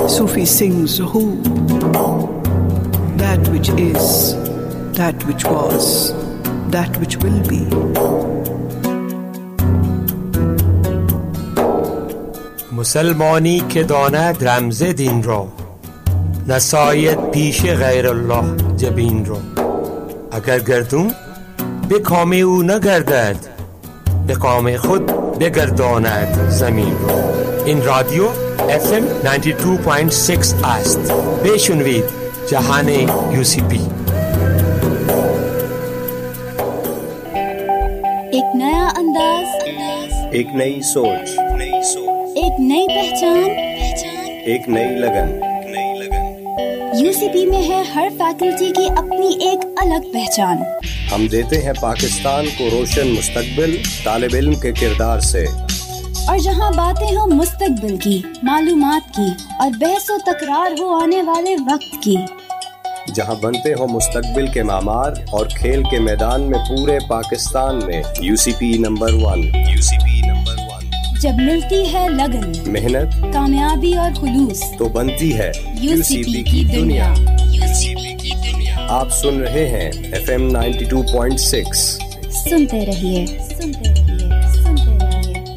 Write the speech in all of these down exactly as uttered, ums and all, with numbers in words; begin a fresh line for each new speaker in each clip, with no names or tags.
Sufi sings who, that which is, that which was, that which will be.
مسلمانی که داند رمز دین را، نساید پیش غیر الله جبین را. اگر گردون به کام او نگردد، به کام خود بگرداند زمین را. این رادیو اف ام نود و دو ممیز شش است. بشنوید جهان یو سی پی.
एक नया अंदाज,
एक नई सोच,
एक नई पहचान,
एक नई लगन।
यूसीपी में है हर फैकल्टी की अपनी एक अलग पहचान।
हम देते हैं पाकिस्तान को रोशन मुस्तकबिल तालिब इल्म के किरदार से।
और जहां बातें हो मुस्तकबिल की, मालूमात की और बहसो तकरार हो आने वाले वक्त की,
जहां बनते हो मुस्तकबिल के मामार और खेल के मैदान में पूरे पाकिस्तान में UCP number one. UCP number one.
जब मिलती है लगन,
मेहनत,
कामयाबी और खुलूस,
तो बनती है
यूसीपी की दुनिया।
यूसीपी की दुनिया। आप सुन रहे हैं F M ninety two point six.
सुनते रहिए, सुनते रहिए, सुनते रहिए।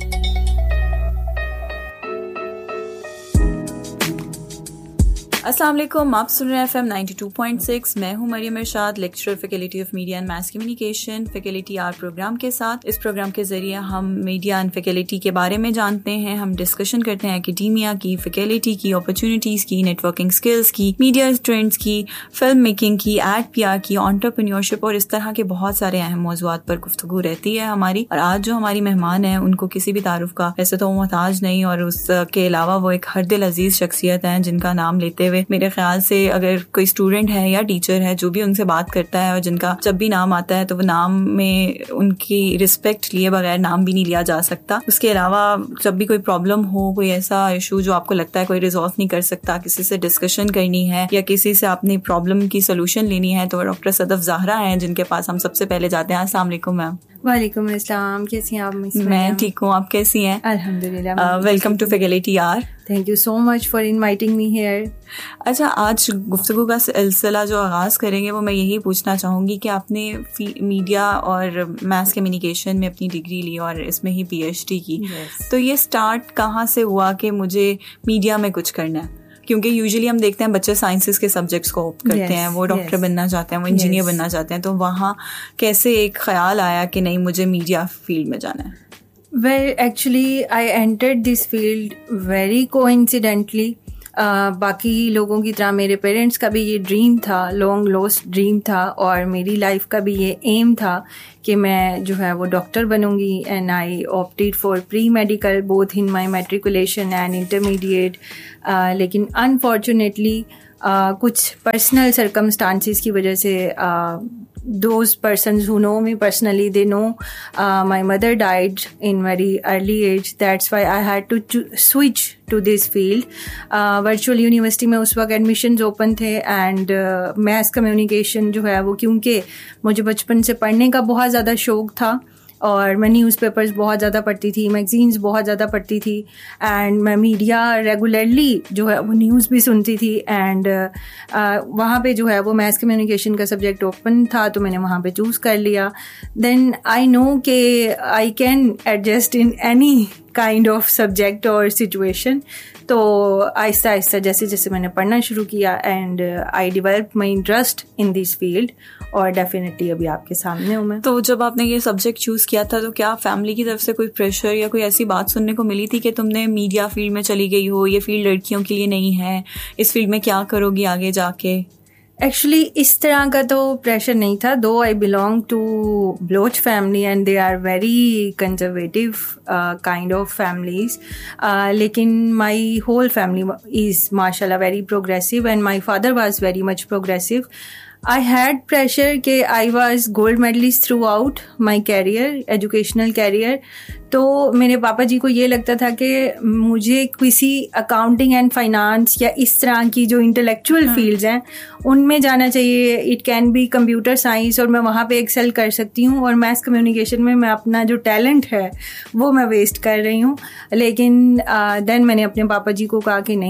अस्सलाम वालेकुम, आप सुन रहे हैं F M ninety two point six. मैं हूं मरियम इरशाद, lecturer faculty of media and mass communication, faculty are programme के साथ। इस प्रोग्राम के जरिए हम मीडिया एंड फैकल्टी के बारे में जानते हैं। हम डिस्कशन करते हैं एकेडमिया की, फैकल्टी की, अपॉर्चुनिटीज़ की, नेटवर्किंग स्किल्स की, मीडिया ट्रेंड्स की, फिल्म मेकिंग की, एड पी आर की, एंटरप्रेन्योरशिप और इस तरह के बहुत सारे अहम मौज़ूआत पर गुफ्तगू रहती है हमारी। और आज जो हमारी मेहमान हैं उनको किसी भी तारुफ का वैसे तो मोहताज नहीं, और उसके अलावा वो एक हर दिल अजीज शख्सियत हैं जिनका नाम लेते हुए मेरे ख्याल से अगर कोई स्टूडेंट है या टीचर है जो भी उनसे बात करता है और जिनका जब भी नाम आता है तो वो नाम में उनकी रिस्पेक्ट लिए बगैर नाम भी नहीं लिया जा सकता। उसके अलावा जब भी कोई प्रॉब्लम हो, कोई ऐसा इशू जो आपको लगता है कोई रिजॉल्व नहीं कर सकता, किसी से डिस्कशन करनी है या किसी से अपनी प्रॉब्लम की सोल्यूशन लेनी है, तो डॉक्टर सदफ ज़हरा हैं जिनके पास हम सबसे पहले जाते हैं। अस्सलाम वालेकुम मैम।
वालेकुम अस्सलाम, कैसी हैं आप?
मैं ठीक हूँ, आप कैसी हैं?
अल्हम्दुलिल्लाह।
Welcome to faculty are.
Thank you so much for inviting me here.
अच्छा, आज गुफ्तगू का सिलसिला जो आगाज़ करेंगे वो मैं यही पूछना चाहूँगी कि आपने मीडिया और मास कम्युनिकेशन में अपनी डिग्री ली और इसमें ही पीएचडी की, yes. तो ये स्टार्ट कहाँ से हुआ कि मुझे मीडिया में कुछ करना है? क्योंकि यूजुअली हम देखते हैं बच्चे साइंसेस के सब्जेक्ट्स को ऑप्ट करते yes, हैं, वो डॉक्टर yes, बनना चाहते हैं, वो इंजीनियर yes. बनना चाहते हैं, तो वहाँ कैसे एक ख्याल आया कि नहीं मुझे मीडिया फील्ड में जाना है?
Well, actually, I entered this field very coincidentally. Uh, बाकी लोगों की तरह मेरे पेरेंट्स का भी ये ड्रीम था, लॉन्ग लॉस्ट ड्रीम था, और मेरी लाइफ का भी ये एम था कि मैं जो है वो doctor बनूंगी। And I opted for pre medical both in my matriculation and intermediate. लेकिन अनफॉर्चुनेटली uh, कुछ पर्सनल सर्कमस्टांसिस की वजह से uh, those persons who know me personally, they know uh, my mother died in very early age. That's why I had to cho- switch to this field. uh, virtual university में उस वक्त admissions open थे, and uh, mass communication जो है वो, क्योंकि मुझे बचपन से पढ़ने का बहुत ज़्यादा शौक था और मैं न्यूज़पेपर्स बहुत ज़्यादा पढ़ती थी, मैगजीन्स बहुत ज़्यादा पढ़ती थी, एंड मैं मीडिया रेगुलरली जो है वो न्यूज़ भी सुनती थी। एंड uh, वहाँ पे जो है वो मैस कम्युनिकेशन का सब्जेक्ट ओपन था, तो मैंने वहाँ पे चूज़ कर लिया। देन आई नो कि I can adjust in any kind of subject और सिचुएशन। तो आहिस्ता आहिस्ता जैसे जैसे मैंने पढ़ना शुरू किया, and I develop my interest in this field, और डेफिनेटली अभी आपके सामने हूँ मैं।
तो जब आपने ये सब्जेक्ट चूज़ किया था तो क्या फैमिली की तरफ से कोई प्रेशर या कोई ऐसी बात सुनने को मिली थी कि तुमने मीडिया फील्ड में चली गई हो, ये फील्ड लड़कियों के लिए नहीं है, इस फील्ड में क्या करोगी आगे जाके?
एक्चुअली इस तरह का तो प्रेशर नहीं था, दो I belong to Baloch family and they are very conservative kind of families, लेकिन माई होल फैमिली इज़ माशाल्लाह very progressive, and my father was very much progressive. I had pressure कि I was gold medalist throughout my career, educational career. तो मेरे पापा जी को ये लगता था कि मुझे किसी अकाउंटिंग एंड फाइनेंस या इस तरह की जो इंटेलेक्चुअल फील्ड्स हैं उनमें जाना चाहिए। It can be computer science, और मैं वहाँ पे एक्सेल कर सकती हूँ, और मैथ्स कम्युनिकेशन में मैं अपना जो टैलेंट है वो मैं वेस्ट कर रही हूँ। लेकिन देन uh, मैंने अपने पापा जी को कहा कि नहीं,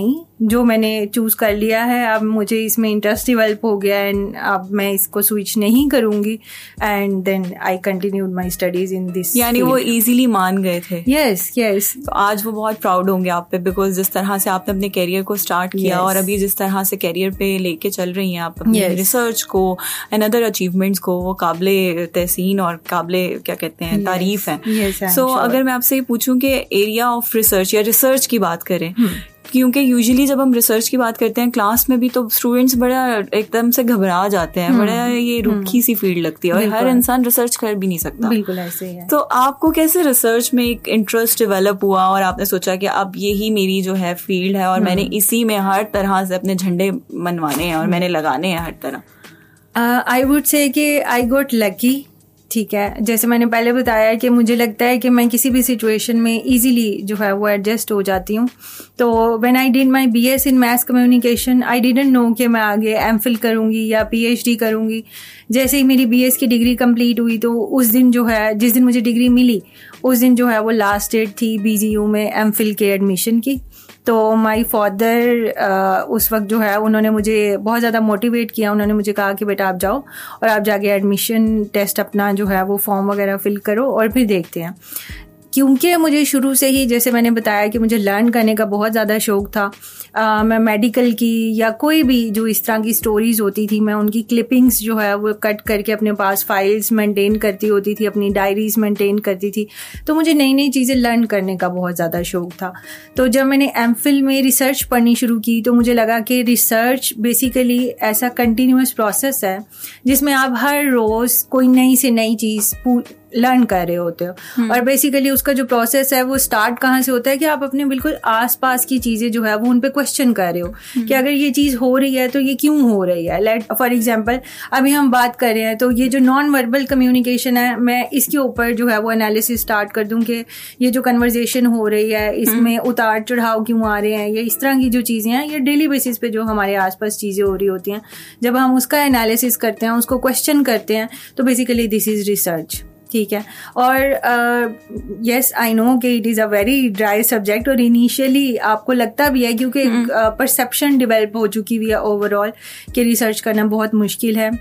जो मैंने चूज़ कर लिया है, अब मुझे इसमें इंटरेस्ट डेवलप हो गया एंड अब मैं इसको स्विच नहीं करूँगी and then I continued my studies in this.
यानी वो इजीली मान गए थे।
Yes yes.
तो आज वो बहुत प्राउड होंगे आप पे, बिकॉज जिस तरह से आपने अपने कैरियर को स्टार्ट किया
yes.
और अभी जिस तरह से कैरियर पे लेके चल रही हैं आप अपनी yes. रिसर्च को एंड अदर अचीवमेंट्स को, वो काबिले तहसीन और काबिले क्या कहते हैं yes. तारीफ है।
सो
yes, so, अगर मैं आपसे ये पूछूं कि एरिया ऑफ रिसर्च या रिसर्च की बात करें, hmm. क्योंकि यूजुअली जब हम रिसर्च की बात करते हैं क्लास में भी तो स्टूडेंट्स बड़ा एकदम से घबरा जाते हैं, बड़ा ये रुखी सी फील्ड लगती है और हर इंसान रिसर्च कर भी नहीं सकता।
बिल्कुल ऐसे ही है।
तो आपको कैसे रिसर्च में एक इंटरेस्ट डेवलप हुआ और आपने सोचा कि अब यही मेरी जो है फील्ड है और मैंने इसी में हर तरह से अपने झंडे मनवाने हैं और मैंने लगाने हैं हर तरह?
आई वुड से कि आई गॉट लकी। ठीक है, जैसे मैंने पहले बताया कि मुझे लगता है कि मैं किसी भी सिचुएशन में इजीली जो है वो एडजस्ट हो जाती हूँ। तो when I did my BS in mess communication, I didn't know कि मैं आगे एमफिल करूँगी या पीएचडी करूँगी। जैसे ही मेरी बीएस की डिग्री कंप्लीट हुई तो उस दिन जो है, जिस दिन मुझे डिग्री मिली उस दिन जो है वो लास्ट डेट थी बीजीयू में एमफिल के एडमिशन की। तो माई फादर उस वक्त जो है उन्होंने मुझे बहुत ज़्यादा मोटिवेट किया। उन्होंने मुझे कहा कि बेटा आप जाओ और आप जाके एडमिशन टेस्ट अपना जो है वो फॉर्म वगैरह फिल करो और फिर देखते हैं। क्योंकि मुझे शुरू से ही, जैसे मैंने बताया कि मुझे लर्न करने का बहुत ज़्यादा शौक़ था, आ, मैं मेडिकल की या कोई भी जो इस तरह की स्टोरीज़ होती थी मैं उनकी क्लिपिंग्स जो है वो कट करके अपने पास फाइल्स मेंटेन करती होती थी, अपनी डायरीज़ मेंटेन करती थी। तो मुझे नई नई चीज़ें लर्न करने का बहुत ज़्यादा शौक़ था। तो जब मैंने एमफिल में रिसर्च पढ़नी शुरू की तो मुझे लगा कि रिसर्च बेसिकली ऐसा कंटिन्यूस प्रोसेस है जिसमें आप हर रोज़ कोई नई से नई चीज़ लर्न कर रहे होते हो। और बेसिकली उसका जो प्रोसेस है वो स्टार्ट कहाँ से होता है कि आप अपने बिल्कुल आसपास की चीज़ें जो है वो उन पे क्वेश्चन कर रहे हो कि अगर ये चीज़ हो रही है तो ये क्यों हो रही है। लेट फॉर एग्जांपल अभी हम बात कर रहे हैं तो ये जो नॉन वर्बल कम्युनिकेशन है, मैं इसके ऊपर जो है वो एनालिसिस स्टार्ट कर दूं कि ये जो कन्वर्जेशन हो रही है इसमें उतार चढ़ाव क्यों आ रहे हैं, ये इस तरह की जो चीज़ें हैं ये डेली बेसिस पे जो हमारे आसपास चीज़ें हो रही होती हैं, जब हम उसका एनालिसिस करते हैं, उसको क्वेश्चन करते हैं, तो बेसिकली दिस इज़ रिसर्च। ठीक है। और यस आई नो कि it is a very dry subject और इनिशियली आपको लगता भी है क्योंकि परसेप्शन डेवलप हो चुकी हुई है ओवरऑल कि रिसर्च करना बहुत मुश्किल है।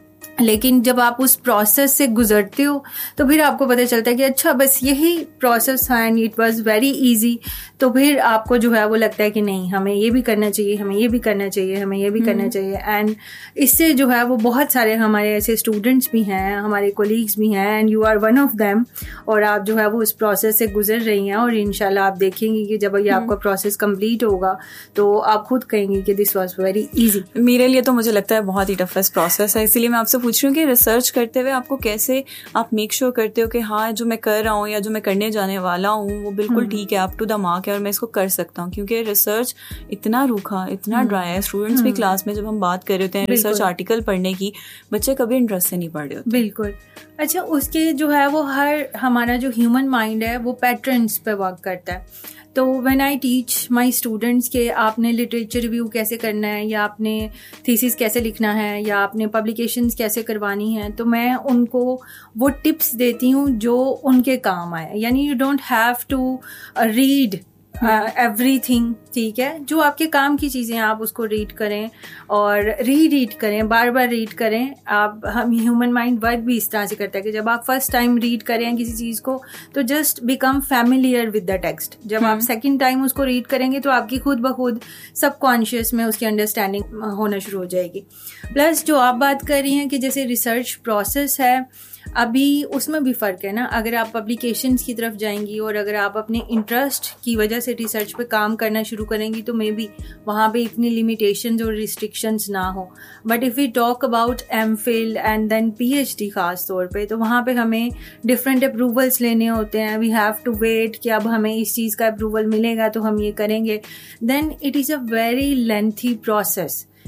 लेकिन जब आप उस प्रोसेस से गुजरते हो तो फिर आपको पता चलता है कि अच्छा बस यही प्रोसेस है and it was very easy. तो फिर आपको जो है वो लगता है कि नहीं, हमें ये भी करना चाहिए, हमें ये भी करना चाहिए, हमें ये भी hmm. करना चाहिए। एंड इससे जो है वो बहुत सारे हमारे ऐसे स्टूडेंट्स भी हैं, हमारे कोलीग्स भी हैं and you are one of them. और आप जो है वो उस प्रोसेस से गुजर रही हैं और इंशाल्लाह आप देखेंगी कि जब ये hmm. आपका प्रोसेस कंप्लीट होगा तो आप खुद कहेंगी कि दिस वॉज वेरी ईजी।
मेरे लिए तो मुझे लगता है बहुत ही टफेस्ट प्रोसेस है, इसीलिए मैं आपसे पूछ रही हूँ कि रिसर्च करते हुए आपको कैसे आप मेक श्योर करते हो कि हाँ जो मैं कर रहा हूँ या जो मैं करने जाने वाला हूँ वो बिल्कुल ठीक है, अप टू द मार्क है और मैं इसको कर सकता हूँ। क्योंकि रिसर्च इतना रूखा, इतना ड्राई है। स्टूडेंट्स भी क्लास में जब हम बात कर रहे होते हैं रिसर्च आर्टिकल पढ़ने की, बच्चे कभी इंटरेस्ट से नहीं पढ़ रहे होते।
बिल्कुल। अच्छा, उसके जो है वो हर हमारा जो ह्यूमन माइंड है वो पैटर्न्स पे वर्क करता है। तो when I teach my students के आपने लिटरेचर रिव्यू कैसे करना है या आपने थीसिस कैसे लिखना है या आपने पब्लिकेशंस कैसे करवानी है, तो मैं उनको वो टिप्स देती हूँ जो उनके काम आए। यानी you don't have to read everything, ठीक है। जो आपके काम की चीज़ें आप उसको रीड करें और री रीड करें, बार बार रीड करें। आप हम ह्यूमन माइंड वर्क भी इस तरह से करता है कि जब आप फर्स्ट टाइम रीड करें किसी चीज़ को तो just become familiar with the text. जब आप सेकंड टाइम उसको रीड करेंगे तो आपकी खुद ब खुद सबकॉन्शियस में उसकी अंडरस्टैंडिंग होना शुरू हो जाएगी। प्लस जो आप बात कर रही हैं कि जैसे रिसर्च प्रोसेस है, अभी उसमें भी फ़र्क है ना। अगर आप पब्लिकेशंस की तरफ जाएंगी और अगर आप अपने इंटरेस्ट की वजह से रिसर्च पे काम करना शुरू करेंगी तो मे बी वहाँ पे इतनी लिमिटेशंस और रिस्ट्रिक्शंस ना हो। But if we talk about MPhil and then PhD खास तौर पे, तो वहाँ पे हमें डिफरेंट अप्रूवल्स लेने होते हैं। वी हैव टू वेट कि अब हमें इस चीज़ का अप्रूवल मिलेगा तो हम ये करेंगे। Then it is a very lengthy process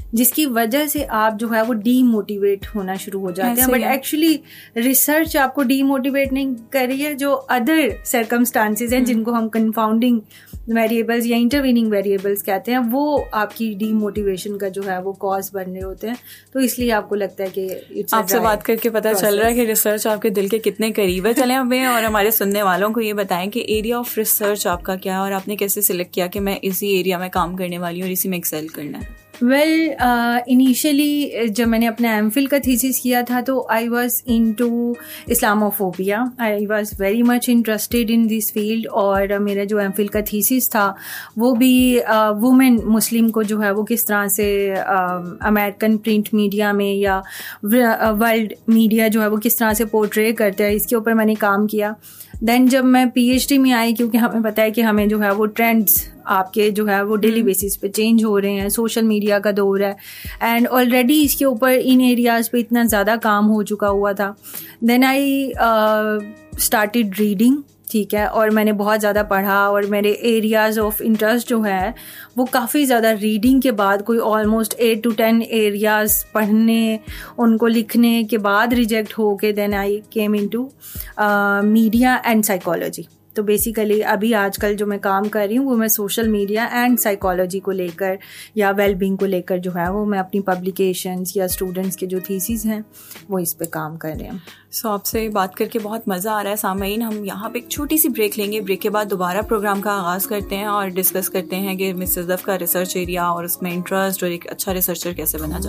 जिसकी वजह से आप जो है वो डीमोटिवेट होना शुरू हो जाते हैं। बट एक्चुअली रिसर्च आपको डीमोटिवेट नहीं कर रही है, जो अदर सर्कमस्टांसेस हैं जिनको हम कंफाउंडिंग वेरिएबल्स या इंटरवीनिंग वेरिएबल्स कहते हैं, वो आपकी डीमोटिवेशन का जो है वो कॉज बन रहे होते हैं। तो इसलिए आपको लगता है कि
आपसे बात करके पता process. चल रहा है कि रिसर्च आपके दिल के कितने करीब है। चलें हमें और हमारे सुनने वालों को ये बताएं कि एरिया ऑफ रिसर्च आपका क्या है और आपने कैसे सिलेक्ट किया कि मैं इसी एरिया में काम करने वाली हूँ और इसी में एक्सेल करना है।
वेल इनिशियली जब मैंने अपना एम फिल का थीसिस किया था तो I was in to Islamophobia, I was very much interested in this field. और uh, मेरा जो एम फिल का थीसिस था वो भी वुमेन uh, मुस्लिम को जो है वो किस तरह से अमेरिकन प्रिंट मीडिया में या वर्ल्ड मीडिया जो है वो किस तरह से पोर्ट्रे करता है, इसके ऊपर मैंने काम किया। देन जब मैं पीएचडी में आई, क्योंकि हमें पता है कि हमें जो है वो ट्रेंड्स आपके जो है वो डेली बेसिस पे चेंज हो रहे हैं, सोशल मीडिया का दौर है एंड ऑलरेडी इसके ऊपर इन एरियाज़ पे इतना ज़्यादा काम हो चुका हुआ था। देन आई स्टार्टेड रीडिंग, ठीक है, और मैंने बहुत ज़्यादा पढ़ा और मेरे एरियाज़ ऑफ इंटरेस्ट जो है वो काफ़ी ज़्यादा रीडिंग के बाद कोई almost eight to ten areas पढ़ने, उनको लिखने के बाद रिजेक्ट हो के then I came into media and psychology. तो बेसिकली अभी आजकल जो मैं काम कर रही हूँ वो मैं सोशल मीडिया एंड साइकोलॉजी को लेकर या वेलबींग को लेकर जो है वो मैं अपनी पब्लिकेशंस या स्टूडेंट्स के जो थीसिस हैं वो इस पे काम कर रहे हैं।
सो so, आपसे बात करके बहुत मज़ा आ रहा है सामईन। हम यहाँ पे एक छोटी सी ब्रेक लेंगे, ब्रेक के बाद दोबारा प्रोग्राम का आगाज़ करते हैं और डिस्कस करते हैं कि मिस सदफ का रिसर्च एरिया और उसमें इंटरेस्ट और एक अच्छा रिसर्चर कैसे बना